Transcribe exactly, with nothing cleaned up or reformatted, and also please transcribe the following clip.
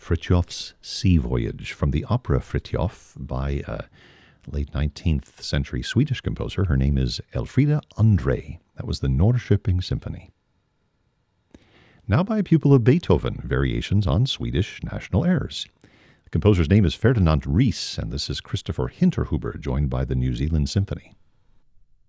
Fritjof's Sea Voyage from the opera Fritjof by a late nineteenth century Swedish composer. Her name is Elfrida Andre. That was the Norrköping Symphony. Now by a pupil of Beethoven, variations on Swedish national airs. The composer's name is Ferdinand Ries, and this is Christopher Hinterhuber, joined by the New Zealand Symphony.